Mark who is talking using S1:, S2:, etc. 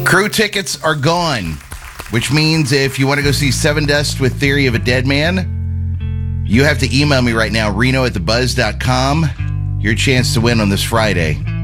S1: Crew tickets are gone, which means if you want to go see Seven Dust with Theory of a Dead Man, you have to email me right now, reno@thebuzz.com. Your chance to win on this Friday.